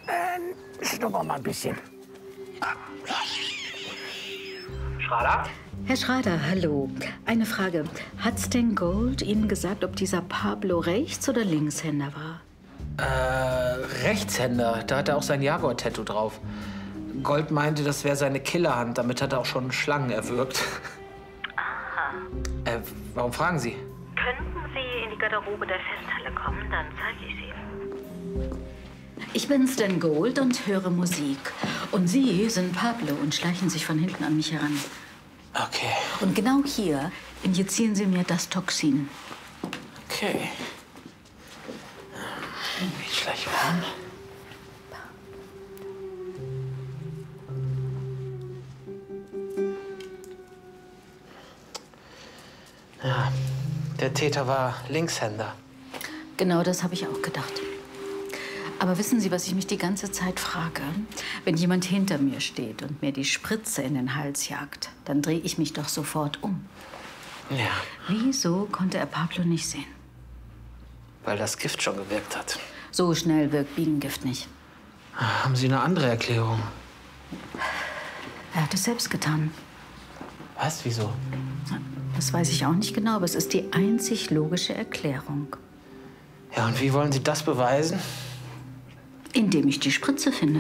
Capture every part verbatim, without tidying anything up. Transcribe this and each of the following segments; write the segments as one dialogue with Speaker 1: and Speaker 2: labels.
Speaker 1: Äh, schnupper mal ein bisschen.
Speaker 2: Schrader?
Speaker 3: Herr Schrader, hallo. Eine Frage. Hat Stan Gold Ihnen gesagt, ob dieser Pablo Rechts- oder Linkshänder war?
Speaker 2: Äh, Rechtshänder. Da hat er auch sein Jaguar-Tattoo drauf. Gold meinte, das wäre seine Killerhand. Damit hat er auch schon Schlangen erwürgt.
Speaker 4: Aha.
Speaker 2: Äh, warum fragen Sie?
Speaker 4: Könnten Sie in die Garderobe der Festhalle kommen, dann zeige ich sie Ihnen.
Speaker 3: Ich bin Stan Gold und höre Musik. Und Sie sind Pablo und schleichen sich von hinten an mich heran.
Speaker 2: Okay.
Speaker 3: Und genau hier injizieren Sie mir das Toxin.
Speaker 2: Okay. Ich schleiche an. Ja, der Täter war Linkshänder.
Speaker 3: Genau das habe ich auch gedacht. Aber wissen Sie, was ich mich die ganze Zeit frage? Wenn jemand hinter mir steht und mir die Spritze in den Hals jagt, dann drehe ich mich doch sofort um.
Speaker 2: Ja.
Speaker 3: Wieso konnte er Pablo nicht sehen?
Speaker 2: Weil das Gift schon gewirkt hat.
Speaker 3: So schnell wirkt Bienengift nicht.
Speaker 2: Haben Sie eine andere Erklärung?
Speaker 3: Er hat es selbst getan.
Speaker 2: Was? Wieso?
Speaker 3: Das weiß ich auch nicht genau, aber es ist die einzig logische Erklärung.
Speaker 2: Ja, und wie wollen Sie das beweisen?
Speaker 3: Indem ich die Spritze finde.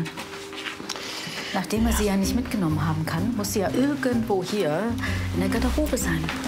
Speaker 3: Nachdem er sie ja nicht mitgenommen haben kann, muss sie ja irgendwo hier in der Garderobe sein.